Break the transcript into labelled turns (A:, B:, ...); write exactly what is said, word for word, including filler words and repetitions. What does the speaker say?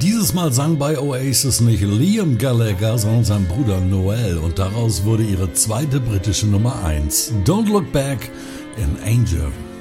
A: Dieses Mal sang bei Oasis nicht Liam Gallagher, sondern sein Bruder Noel und daraus wurde ihre zweite britische Nummer eins. Don't Look Back in Anger.